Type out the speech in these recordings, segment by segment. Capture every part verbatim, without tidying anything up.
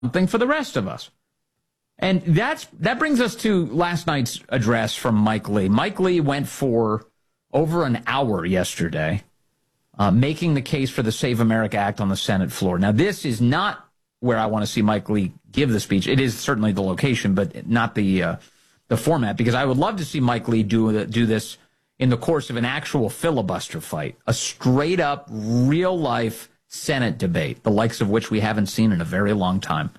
something for the rest of us. And that's that brings us to last night's address from Mike Lee. Mike Lee went for over an hour yesterday, uh, making the case for the Save America Act on the Senate floor. Now, this is not where I want to see Mike Lee give the speech. It is certainly the location, but not the uh, the format, because I would love to see Mike Lee do do this in the course of an actual filibuster fight, a straight-up, real-life Senate debate, the likes of which we haven't seen in a very long time.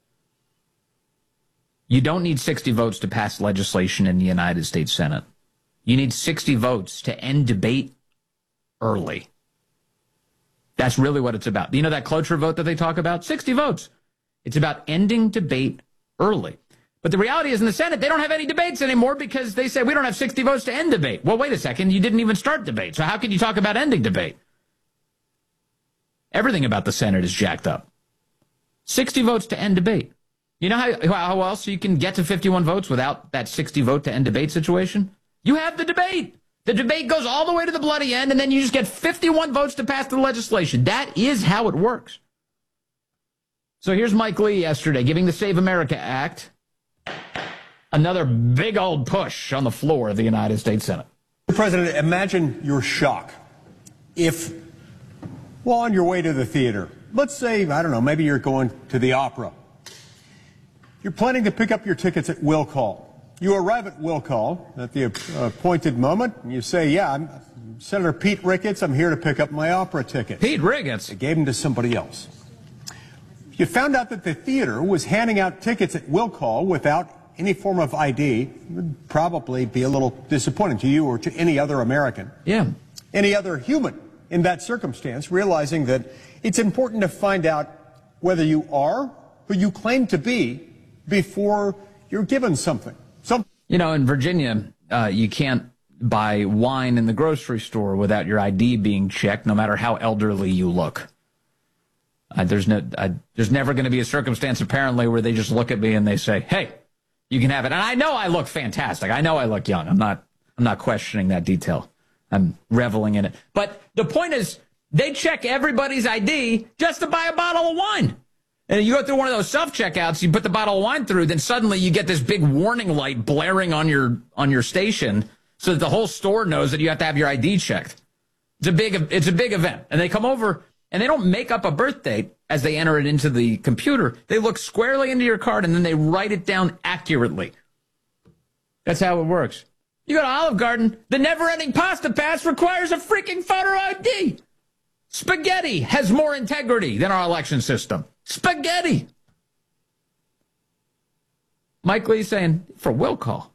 You don't need sixty votes to pass legislation in the United States Senate. You need sixty votes to end debate early. That's really what it's about. You know that cloture vote that they talk about? sixty votes. It's about ending debate early. But the reality is in the Senate, they don't have any debates anymore because they say we don't have sixty votes to end debate. Well, wait a second. You didn't even start debate. So how can you talk about ending debate? Everything about the Senate is jacked up. sixty votes to end debate. You know how, how else you can get to fifty-one votes without that sixty vote to end debate situation? You have the debate. The debate goes all the way to the bloody end, and then you just get fifty-one votes to pass the legislation. That is how it works. So here's Mike Lee yesterday giving the Save America Act another big old push on the floor of the United States Senate. Mister President, imagine your shock if, while on your way to the theater, let's say, I don't know, maybe you're going to the opera. You're planning to pick up your tickets at will call. You arrive at will call at the appointed moment, and you say, yeah, I'm Senator Pete Ricketts. I'm here to pick up my opera ticket. Pete Ricketts? They gave them to somebody else. You found out that the theater was handing out tickets at will call without any form of I D. It would probably be a little disappointing to you or to any other American. Yeah. Any other human in that circumstance, realizing that it's important to find out whether you are who you claim to be before you're given something. Some you know, in Virginia, uh, you can't buy wine in the grocery store without your I D being checked, no matter how elderly you look. Uh, there's no, uh, there's never going to be a circumstance, apparently, where they just look at me and they say, hey, you can have it. And I know I look fantastic. I know I look young. I'm not, I'm not questioning that detail. I'm reveling in it. But the point is, they check everybody's I D just to buy a bottle of wine. And you go through one of those self-checkouts, you put the bottle of wine through, then suddenly you get this big warning light blaring on your on your station so that the whole store knows that you have to have your I D checked. It's a big it's a big event. And they come over, and they don't make up a birth date as they enter it into the computer. They look squarely into your card, and then they write it down accurately. That's how it works. You go to Olive Garden, the never-ending pasta pass requires a freaking photo I D. Spaghetti has more integrity than our election system. Spaghetti. Mike Lee saying, for will call.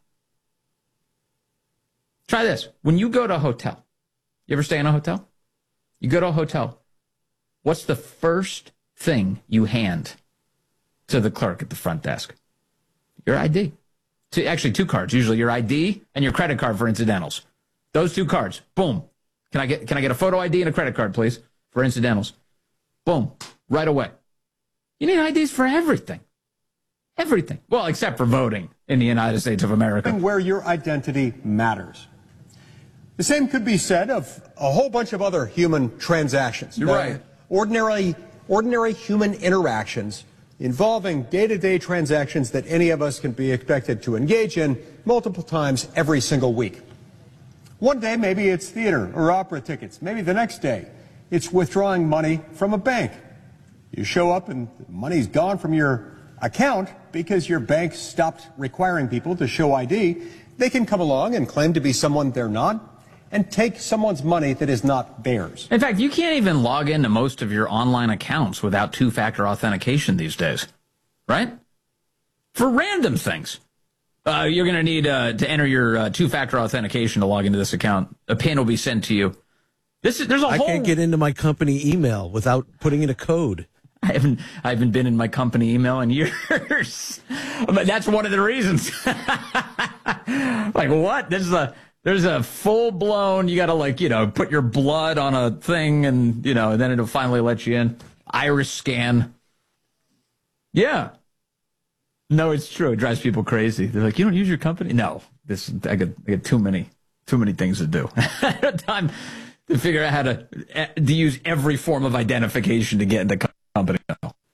Try this. When you go to a hotel, you ever stay in a hotel? You go to a hotel. What's the first thing you hand to the clerk at the front desk? Your I D. Two, actually, two cards. Usually your I D and your credit card for incidentals. Those two cards. Boom. Can I get can I get a photo I D and a credit card, please, for incidentals? Boom. Right away. You need I Ds for everything. Everything. Well, except for voting in the United States of America. Where your identity matters. The same could be said of a whole bunch of other human transactions. You're right. Ordinary, ordinary human interactions involving day-to-day transactions that any of us can be expected to engage in multiple times every single week. One day, maybe it's theater or opera tickets. Maybe the next day, it's withdrawing money from a bank. You show up and the money's gone from your account because your bank stopped requiring people to show I D. They can come along and claim to be someone they're not and take someone's money that is not theirs. In fact, you can't even log into most of your online accounts without two-factor authentication these days, right? For random things. Uh, you're going to need uh, to enter your uh, two-factor authentication to log into this account. A PIN will be sent to you. This is, there's a I whole... can't get into my company email without putting in a code. I haven't I haven't been in my company email in years. But that's one of the reasons. Like, what? There's a there's a full-blown, you got to, like, you know, put your blood on a thing and, you know, and then it'll finally let you in. Iris scan. Yeah. No, it's true. It drives people crazy. They're like, you don't use your company? No. This I got I got too many too many things to do. I don't have time to figure out how to to use every form of identification to get into company.